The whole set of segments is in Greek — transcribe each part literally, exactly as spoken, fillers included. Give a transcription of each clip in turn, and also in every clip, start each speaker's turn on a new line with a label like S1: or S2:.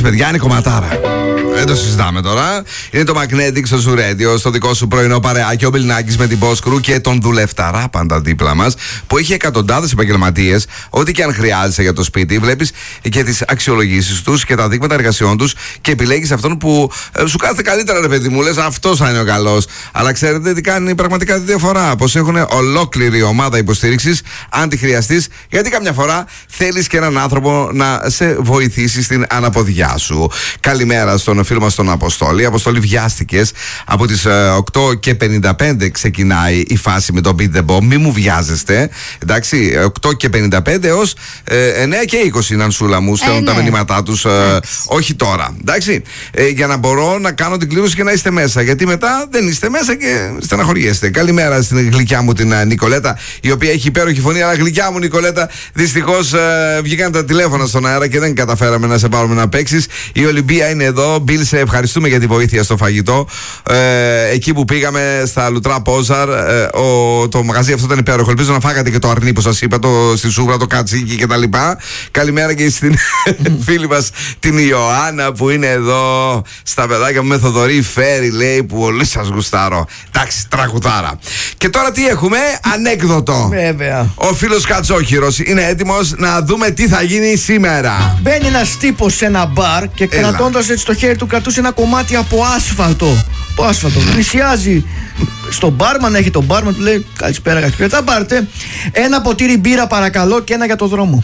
S1: παιδιά, είναι κομματάρα. Δεν το συζητάμε τώρα. Είναι το Magnetic στο Zoo Radio, στο δικό σου πρωινό παρεάκι. Ο Μπιλνάκης με την Boss Crew και τον δουλευταρά πάντα δίπλα μας, που έχει εκατοντάδες επαγγελματίες. Ό,τι και αν χρειάζεσαι για το σπίτι, βλέπεις και τις αξιολογήσεις τους και τα δείγματα εργασιών τους και επιλέγεις αυτόν που ε, σου κάθεται καλύτερα, ρε παιδί μου. Λες αυτός θα είναι ο καλός. Αλλά ξέρετε τι κάνει πραγματικά τη διαφορά? Πως έχουν ολόκληρη ομάδα υποστήριξης αν τη χρειαστείς, γιατί καμιά φορά θέλεις και έναν άνθρωπο να σε βοηθήσει στην αναποδιά σου. Καλημέρα στον φίλο μας τον Αποστόλη. Αποστόλη, βιάστηκες. Από τις ε, οκτώ και πενήντα πέντε ξεκινάει η φάση με το Beat the Bomb. Μη μου βιάζεστε. Εντάξει, οκτώ και πενήντα πέντε έως ε, εννιά και είκοσι, Νανσούλα μου, στέλνουν ε, ναι. τα μηνύματά τους. Ε, όχι τώρα. Εντάξει, ε, για να μπορώ να κάνω την κλήρωση και να είστε μέσα. Γιατί μετά δεν είστε μέσα και στεναχωριέστε. Καλημέρα στην γλυκιά μου την uh, Νικολέτα, η οποία έχει υπέροχη φωνή. Αλλά γλυκιά μου, Νικολέτα, δυστυχώς uh, βγήκαν τα τηλέφωνα στον αέρα και δεν καταφέραμε να σε πάρουμε να παίξεις. Η Ολυμπία είναι εδώ. Μπιλ, σε ευχαριστούμε για τη βοήθεια στο φαγητό. Ε, εκεί που πήγαμε στα Λουτρά Πόζαρ, ε, ο, το μαγαζί αυτό ήταν υπέροχο. Ελπίζω να φάγατε και το αρνί που σας είπα, το, στη σούβλα, το κατσίκι κτλ. Καλημέρα και στην φίλη μας την Ιωάννα που είναι εδώ. Στα παιδάκια μου με Θοδωρή Φέρι, λέει, που όλοι σας γουστάρω. Εντάξει, τραγουδάρα. Και τώρα τι έχουμε? Ανέκδοτο.
S2: Βέβαια.
S1: Ο φίλος Κατσόχυρος είναι έτοιμος να δούμε τι θα γίνει σήμερα.
S2: Μπαίνει ένας τύπος σε ένα μπαρ και κρατώντας έτσι το χέρι του κρατούσε ένα κομμάτι από άσφαλτο. Από άσφαλτο. Πλησιάζει στον μπάρμαν, έχει τον μπάρμαν, του λέει καλησπέρα, καλησπέρα. Θα πάρετε ένα ποτήρι μπύρα παρακαλώ και ένα για το δρόμο.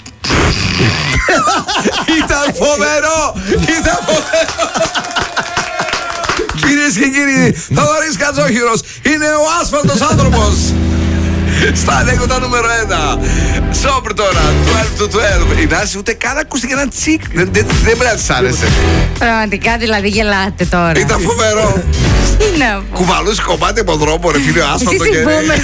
S1: Ήταν φοβερό! Ήταν φοβερό! Κυρίες και κύριοι, Θοδωρής Κατσόχυρος είναι ο άσφαλτος άνθρωπος. Στα ανέκδοτα νούμερο ένα. Σόμπρ τώρα, twelve to twelve. Η Νάση ούτε καν ακούστηκε ένα τσικ. Δεν, δεν, δεν πρέπει να της άρεσε.
S3: Πραγματικά δηλαδή γελάτε τώρα.
S1: Ήταν φοβερό.
S3: Τι να πω.
S1: Κουβαλούσε κομμάτι από δρόμο, ρε φίλε, άσφαλτο και.